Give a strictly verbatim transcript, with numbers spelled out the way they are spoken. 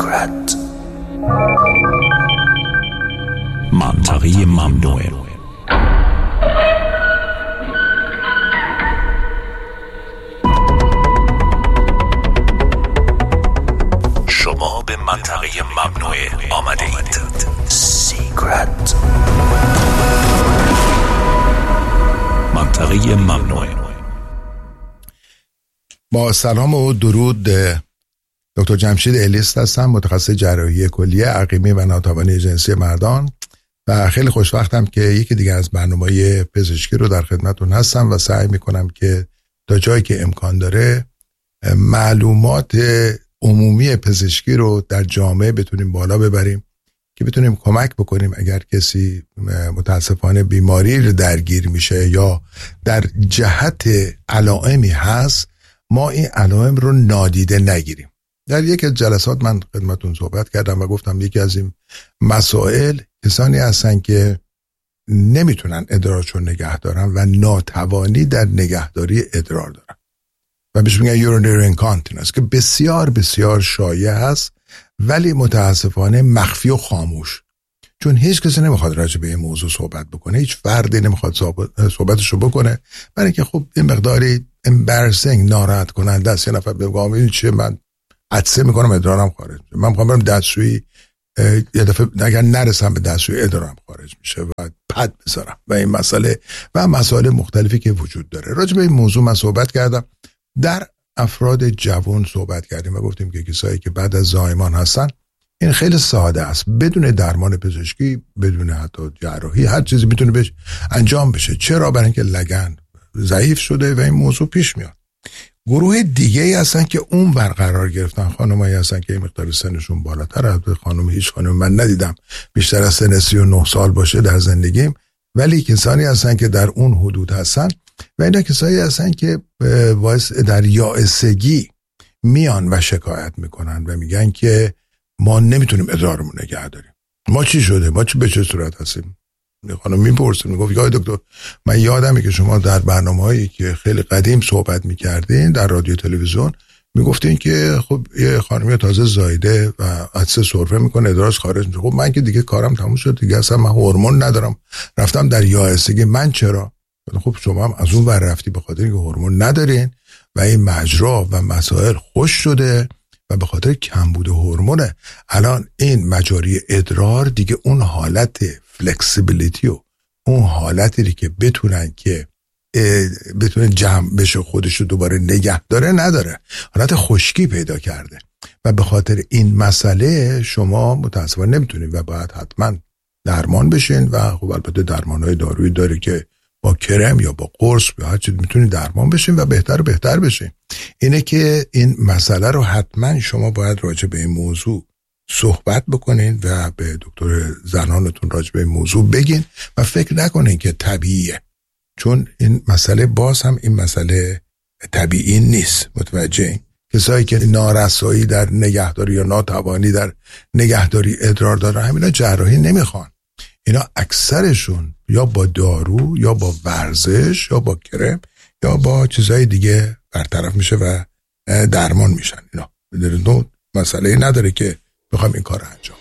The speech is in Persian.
Secret. منطقه ممنوع. شما به منطقه ممنوع آمده اید. Secret. منطقه ممنوع. با سلام و درود، دکتر جمشید الیست هستم، متخصص جراحی کلیه عقیمی و ناتوانی جنسی مردان و خیلی خوشوقتم که یکی دیگه از برنامه‌های پزشکی رو در خدمتتون هستم و سعی میکنم که تا جایی که امکان داره معلومات عمومی پزشکی رو در جامعه بتونیم بالا ببریم که بتونیم کمک بکنیم اگر کسی متاسفانه بیماری رو درگیر میشه یا در جهت علائمی هست ما این علائم رو نادیده نگیریم. در یک از جلسات من خدمتون صحبت کردم و گفتم یکی از این مسائل کسانی هستن که نمیتونن ادرارشون نگه دارن و ناتوانی در نگهداری ادرار دارن و بهش میگن urinary incontinence که بسیار بسیار شایع هست ولی متاسفانه مخفی و خاموش، چون هیچ کسی نمیخواد راجع به این موضوع صحبت بکنه، هیچ فردی نمیخواد صحبتشو بکنه، برای اینکه خب این مقداری embarrassing، ناراحت کننده است. یه نفر بگه این چیه، من عطسه میکنم ادرارم خارج میشه، من میخوام برم دستشویی، یه دفعه اگر نرسم به دستشویی ادرارم خارج میشه و پد بذارم و این مسئله و مسائل مختلفی که وجود داره. راجع به این موضوع من صحبت کردم، در افراد جوان صحبت کردیم و گفتیم که کسایی که بعد از زایمان هستن این خیلی ساده است، بدون درمان پزشکی، بدون حتی جراحی، هر چیزی میتونه بهش انجام بشه. چرا؟ برای اینکه لگن ضعیف شده و این موضوع پیش میاد. گروه دیگه ای هستن که اون برقرار گرفتن، خانمایی هستن که این مقدار سنشون بالاتر از خانم، هیچ خانم من ندیدم بیشتر از سن سی و نه سال باشه در زندگیم، ولی کسانی هستن که در اون حدود هستن و اینا کسایی هستن که باعث در یائسگی میان و شکایت میکنن و میگن که ما نمیتونیم ادرارمون نگه داریم. ما چی شده؟ ما چی به چه صورت هستیم؟ خانم میپرسه، میگفت آقای دکتر من یادمه که شما در برنامه‌هایی که خیلی قدیم صحبت میکردین در رادیو تلویزیون میگفتین که خب یه خانمی تازه زایده و عطسه سرفه میکنه ادراش خارج میشه. خب من که دیگه کارم تموم شد دیگه، اصلا من هورمون ندارم، رفتم در یائسگی، من چرا؟ خب شما هم از اون ور رفتی به خاطر اینکه هورمون ندارین و این مجرا و مسائل خوش شده و به خاطر کمبود هورمونه الان این مجاری ادرار دیگه اون حالت فلکسیبیلیتی و اون حالتی که بتونن که بتونن جمع بشه خودشو دوباره نگه داره نداره، حالت خشکی پیدا کرده و به خاطر این مسئله شما متاسفانه نمیتونید و باید حتما درمان بشین و خب البته درمانهای دارویی داره که با کرم یا با قرص یا هر چیز میتونید درمان بشین و بهتر و بهتر بشین. اینه که این مسئله رو حتما شما باید راجع به این موضوع صحبت بکنین و به دکتر زنانتون راجع به این موضوع بگین و فکر نکنین که طبیعیه، چون این مسئله باز هم این مسئله طبیعی نیست. متوجه این کسایی که نارسایی در نگهداری یا ناتوانی در نگهداری ادرار دارن همینا جراحی نمیخوان، اینا اکثرشون یا با دارو یا با ورزش یا با کرم یا با چیزهای دیگه برطرف میشه و درمان میشن. اینا بدون مسئله نداره که بخوام این کار انجام.